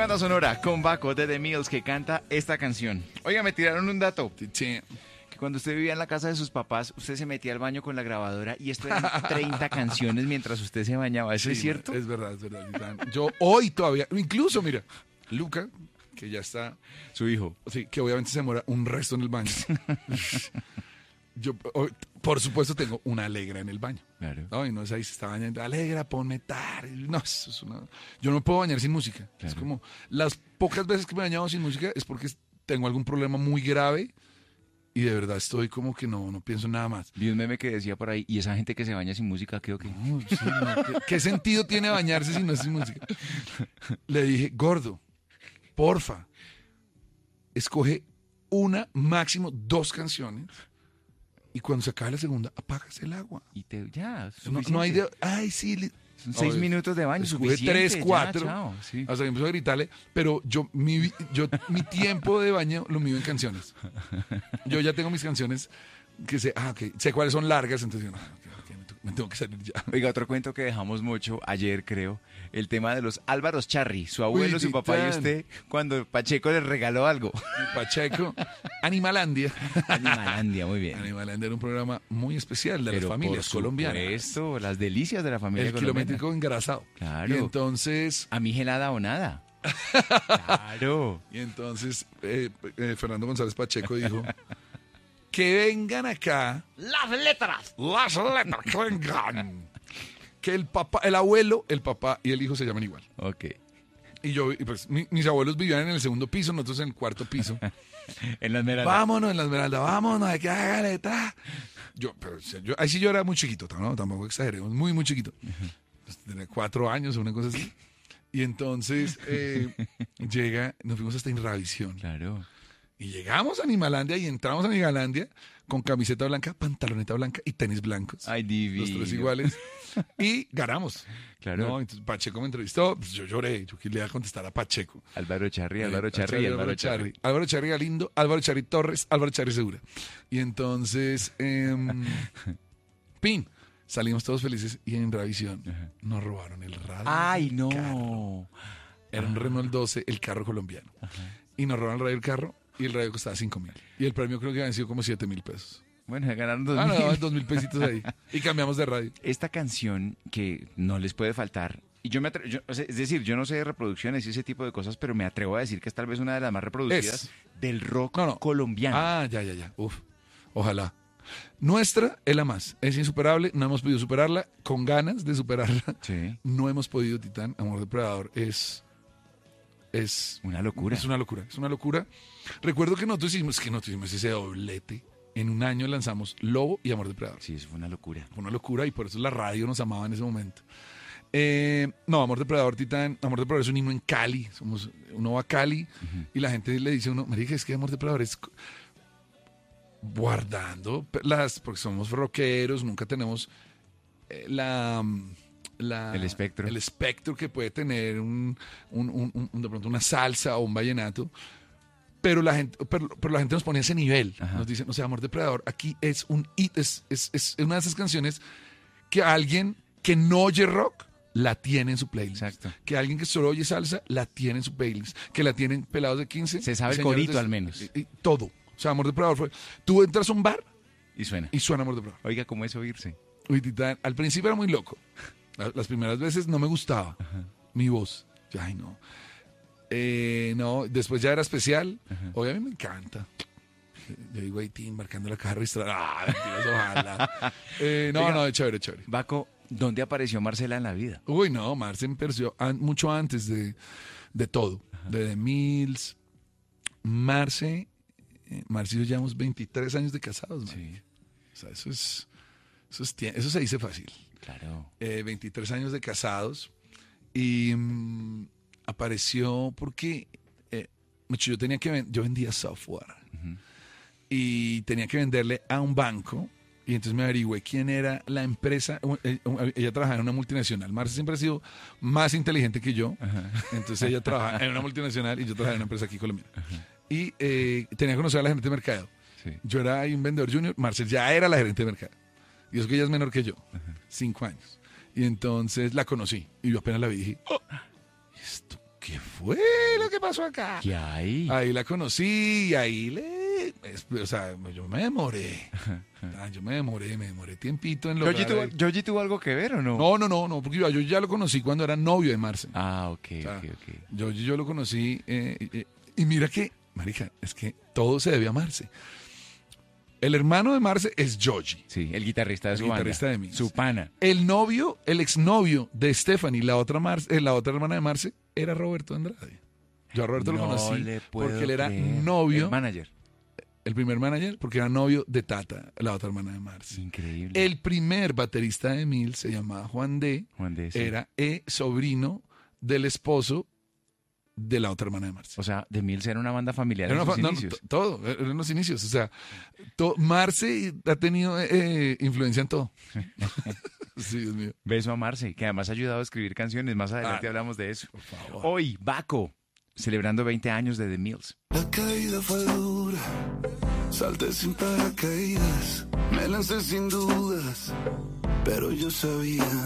Banda Sonora con Baco de The Mills que canta esta canción. Oiga, me tiraron un dato. Sí. Que cuando usted vivía en la casa de sus papás, usted se metía al baño con la grabadora y esto eran 30 canciones mientras usted se bañaba. ¿Eso es cierto? Es verdad, Titán. Yo hoy todavía, incluso, mira, Luca, que ya está, Su hijo. sí, que obviamente se demora un resto en el baño. Yo, por supuesto, tengo una Alegra en el baño. Claro. No, y no es ahí, se está bañando. Alegra, ponme tar. No, eso es una... Yo no me puedo bañar sin música. Claro. Es como, las pocas veces que me he bañado sin música es porque tengo algún problema muy grave y de verdad estoy como que no pienso en nada más. Vi un meme que decía por ahí, y esa gente que se baña sin música, ¿qué o qué? No, sí, no, ¿qué sentido tiene bañarse si no es sin música? Le dije, gordo, porfa, escoge una, máximo 2 canciones. Y cuando se acabe la segunda, apagas el agua. Y ya, No hay de... Ay, sí. Son 6 minutos de baño, Escoge suficiente. 3, 4. Ya, chao, sí. Hasta que empezó a gritarle. Pero mi tiempo de baño lo mido en canciones. Yo ya tengo mis canciones que sé cuáles son largas. Entonces yo, me tengo que salir ya. Oiga, otro cuento que dejamos mucho ayer, creo, el tema de los Álvaros Charri, su abuelo, Uy, su papá y Titán. usted, cuando Pacheco les regaló algo. Pacheco, Animalandia. Animalandia, muy bien. Animalandia era un programa muy especial de las familias colombianas. Esto, las delicias de la familia El colombiana. kilométrico engrasado. Claro. Y entonces... A mí gelada o nada. Claro. Y entonces Fernando González Pacheco dijo que vengan acá las letras que vengan, que el abuelo, el papá y el hijo se llaman igual. Ok. Y pues mis abuelos vivían en el segundo piso, nosotros en el cuarto piso. En la Esmeralda. Vámonos en la Esmeralda, vámonos, hay que haga letra. Ahí sí yo era muy chiquito, ¿no? Tampoco exageremos, muy chiquito. Tenía 4 años o una cosa así. Y entonces nos fuimos hasta Inravisión. Claro. Y llegamos a Animalandia y entramos a Animalandia con camiseta blanca, pantaloneta blanca y tenis blancos. Ay, divino. Los 3 iguales. Y ganamos. Claro. ¿No? Entonces Pacheco me entrevistó, pues yo lloré. Yo quería contestar a Pacheco. Álvaro Charri, Álvaro Charri Galindo, Álvaro Charri Torres, Álvaro Charri Segura. Y entonces, salimos todos felices y en Ravisión nos robaron el radio. Ay, del no. carro. Era un Renault 12, el carro colombiano. Y nos robaron el radio del carro y el radio costaba 5.000. Y el premio creo que habían sido como 7.000 pesos. Bueno, ya ganaron 2.000. No, 2.000 pesitos ahí. Y cambiamos de radio. Esta canción que no les puede faltar, y es decir, yo no sé de reproducciones y ese tipo de cosas, pero me atrevo a decir que es tal vez una de las más reproducidas del rock colombiano. Ya. Uf, ojalá. Nuestra es la más, es insuperable, no hemos podido superarla, con ganas de superarla. Sí. No hemos podido, Titán. Amor Depredador es una locura. Es una locura. Recuerdo que nosotros hicimos ese doblete. En un año lanzamos Lobo y Amor Depredador. Sí, eso fue una locura. Fue una locura y por eso la radio nos amaba en ese momento. Amor Depredador, Titán. Amor Depredador es un himno en Cali. Uno va a Cali y la gente le dice a uno, marica, es que Amor Depredador es guardando porque somos rockeros, nunca tenemos el espectro que puede tener de pronto una salsa o un vallenato. Pero la gente nos pone a ese nivel. Ajá. Nos dicen, Amor Depredador, aquí es un hit, es una de esas canciones que alguien que no oye rock la tiene en su playlist. Exacto. Que alguien que solo oye salsa la tiene en su playlist. Que la tienen pelados de 15. Se sabe el corito al menos. Y todo. O sea, Amor Depredador tú entras a un bar y suena Amor Depredador. Oiga, ¿cómo es oírse? Uy, Titán, al principio era muy loco. Las primeras veces no me gustaba mi voz. Ay, no. No, después ya era especial. Hoy a mí me encanta. Yo digo ahí, marcando la caja registrada. Ojalá. No, chévere. Baco, ¿dónde apareció Marcela en la vida? Uy, no, Marce me apareció mucho antes de todo. De The Mills. Marce y yo llevamos 23 años de casados. Sí. O sea, eso se dice fácil. Claro. 23 años de casados. Y apareció porque yo vendía software y tenía que venderle a un banco y entonces me averigüé quién era la empresa. Ella trabajaba en una multinacional. Marcia siempre ha sido más inteligente que yo. Entonces ella trabajaba en una multinacional y yo trabajaba en una empresa aquí colombiana. Y tenía que conocer a la gerente de mercado. Sí. Yo era ahí un vendedor junior, Marcia ya era la gerente de mercado y eso que ella es menor que yo, 5 años. Y entonces la conocí y yo apenas la vi y dije, ¿esto qué fue? fue lo que pasó acá? ¿Qué hay? Ahí la conocí y ahí o sea, yo me demoré. Yo me demoré tiempito en lograr. ¿Yoyi tuvo algo que ver o no? No, porque yo ya lo conocí cuando era novio de Marce. Ah, ok. Yo lo conocí y mira que, marica, es que todo se debe a Marce. El hermano de Marce es Yoyi. Sí, el guitarrista de su banda. Guitarrista de Mills. Su pana. El exnovio de Stephanie, la otra hermana de Marce, era Roberto Andrade. Yo a Roberto lo conocí porque él era novio. El manager. El primer manager, porque era novio de Tata, la otra hermana de Marce. Increíble. El primer baterista de Mills se llamaba Juan D. Sí. Era sobrino del esposo de la otra hermana de Marce. O sea, The Mills era una banda familiar en sus inicios. Todo, eran los inicios. O sea, Marce ha tenido influencia en todo. Sí, Dios mío. Beso a Marce, que además ha ayudado a escribir canciones. Más adelante hablamos de eso. Por favor. Hoy, Baco, celebrando 20 años de The Mills. La caída fue dura, salté sin paracaídas, me lancé sin dudas, pero yo sabía